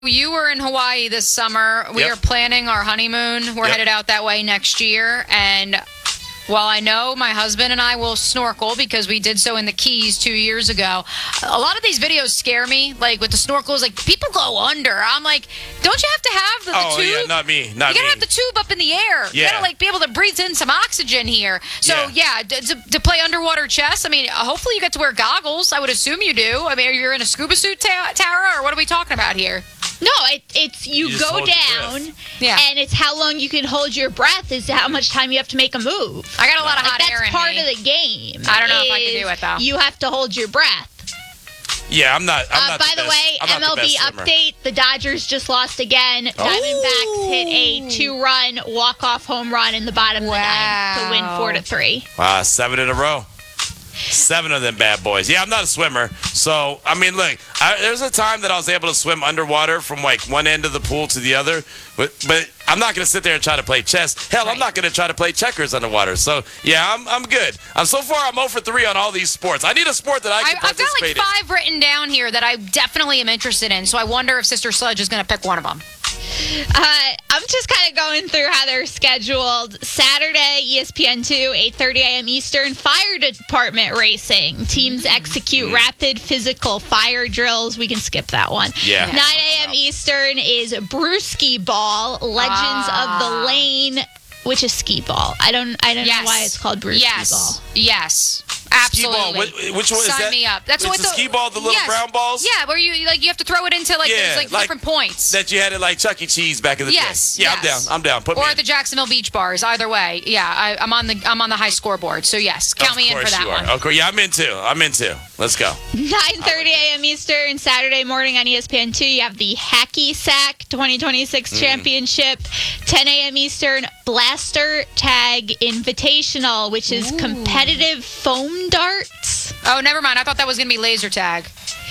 You were in Hawaii this summer. We Yep. are planning our honeymoon. We're Yep. headed out that way next year. And while I know my husband and I will snorkel because we did so in the Keys 2 years ago, a lot of these videos scare me. Like with the snorkels, like people go under. I'm like, don't you have to have the tube? Yeah, not me. Not You gotta me. have the tube up in the air. You Yeah. gotta like be able to breathe in some oxygen here. So Yeah. to play underwater chess, I mean, hopefully you get to wear goggles. I would assume you do. I mean, you're in a scuba suit, Tara, or what are we talking about here? No, it's you You just go hold your down, Yeah. and it's how long you can hold your breath is how much time you have to make a move. I got a lot of Like, hot that's air in part me. of the game. I don't know if I can is do it, though. You have to hold your breath. Yeah, I'm not. I'm not By the best- way, I'm not the MLB best swimmer. update: the Dodgers just lost again. Diamondbacks hit a 2-run walk-off home run in the bottom of the ninth to win Wow. 4-3. Wow, 7 in a row. 7 of them bad boys. Yeah, I'm not a swimmer. So, I mean, look, there's a time that I was able to swim underwater from like one end of the pool to the other. But I'm not going to sit there and try to play chess. Hell, I'm not going to try to play checkers underwater. So, yeah, I'm good. So far, I'm 0 for 3 on all these sports. I need a sport that I can I've got participate like 5 written down here that I definitely am interested in. So I wonder if Sister Sledge is going to pick one of them. I'm just kind of going through how they're scheduled. Saturday, ESPN2, 8:30 a.m. Eastern, fire department racing. Teams execute rapid physical fire drills. We can skip that one. Yeah. 9 a.m. Eastern is Brewski Ball, Legends of the Lane, which is skee ball. I don't know why it's called Brewski Ball. Yes. Skee ball. Absolutely. Which one is Sign that? me up. That's it's what the skee ball, the little yes. brown balls? Yeah, where you have to throw it into Yeah, there's like different points. That you had at like Chuck E. Cheese back in the Yes, day. Yeah, yes. I'm down. Put me Or in. at the Jacksonville Beach Bars. Either way, yeah, I'm on the high scoreboard. So yes, count me in for that one. Okay, yeah, I'm in too. Let's go. 9:30 a.m. Eastern, Saturday morning on ESPN2. You have the Hacky Sack 2026 Championship. 10 a.m. Eastern, Blaster Tag Invitational, which is competitive foam darts. Oh, never mind. I thought that was gonna be laser tag.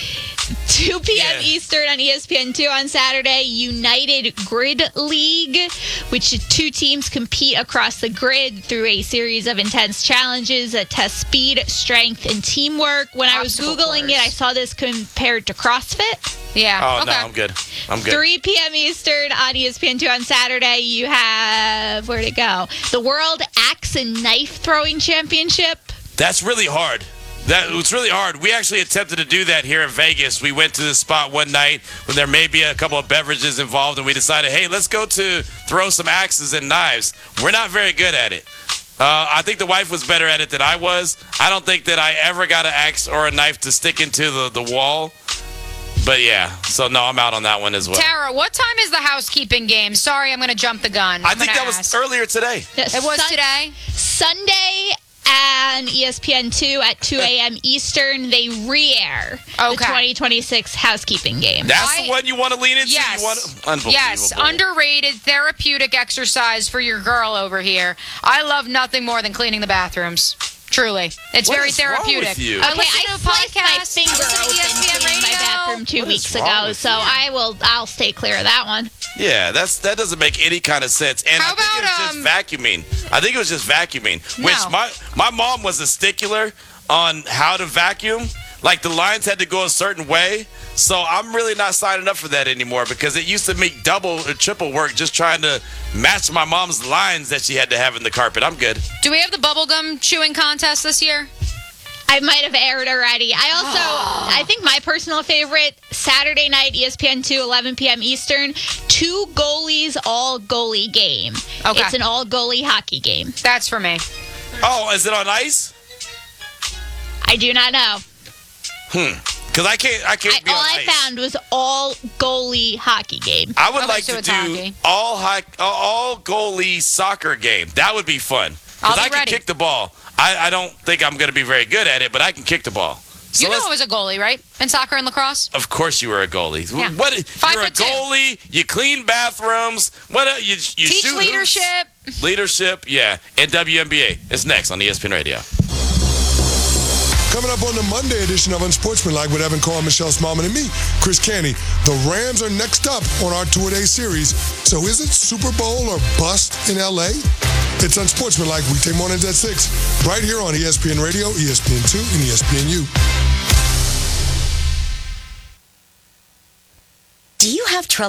2 p.m. Yeah. Eastern on ESPN2 on Saturday, United Grid League, which 2 teams compete across the grid through a series of intense challenges that test speed, strength, and teamwork. When I was Obstacle Googling course. it, I saw this compared to CrossFit. Yeah. Oh, okay. no, I'm good. 3 p.m. Eastern on ESPN2 on Saturday, you have, where'd it go? The World Axe and Knife Throwing Championship. That's really hard. It's really hard. We actually attempted to do that here in Vegas. We went to the spot one night when there may be a couple of beverages involved, and we decided, hey, let's go to throw some axes and knives. We're not very good at it. I think the wife was better at it than I was. I don't think that I ever got an axe or a knife to stick into the wall. But yeah, so no, I'm out on that one as well. Tara, what time is the housekeeping game? Sorry, I'm going to jump the gun. I think that was earlier today. It was today. Sunday on ESPN2 at 2 a.m. Eastern, they re-air the Okay. 2026 housekeeping game. That's the one you want to lean into? Yes. You want Unbelievable. Yes, underrated therapeutic exercise for your girl over here. I love nothing more than cleaning the bathrooms. Truly. It's What very is wrong therapeutic. with you? I Okay, listen I to a sliced my podcast, finger listen to open ESPN cleaning my radio. bathroom 2 What is weeks wrong ago, with so you? I'll stay clear of that one. Yeah, that doesn't make any kind of sense. And How I think it was about, just vacuuming. I think it was just vacuuming. No. Which my mom was a stickler on how to vacuum. Like the lines had to go a certain way. So I'm really not signing up for that anymore because it used to make double or triple work just trying to match my mom's lines that she had to have in the carpet. I'm good. Do we have the bubblegum chewing contest this year? I might have aired already. I think my personal favorite, Saturday night, ESPN2, 11 p.m. Eastern, 2 goalies, all goalie game. Okay. It's an all goalie hockey game. That's for me. Oh, is it on ice? I do not know. Because I can't be All on I ice. found was all goalie hockey game. I would Okay, like so to it's do hockey. all goalie soccer game. That would be fun. I'll Because be I can ready. kick the ball. I don't think I'm going to be very good at it, but I can kick the ball. So You know let's- I was a goalie, right? In soccer and lacrosse? Of course you were a goalie. Yeah. What? 5'2". You're a goalie. You clean bathrooms. What? You Teach shoot hoops. leadership. Leadership, yeah. And WNBA. It's next on ESPN Radio. Coming up on the Monday edition of Unsportsmanlike with Evan Carr, Michelle Smallman, and me, Chris Canty. The Rams are next up on our two-a-day series. So is it Super Bowl or bust in L.A.? It's Unsportsmanlike weekday mornings at 6, right here on ESPN Radio, ESPN2, and ESPNU. Do you have have trouble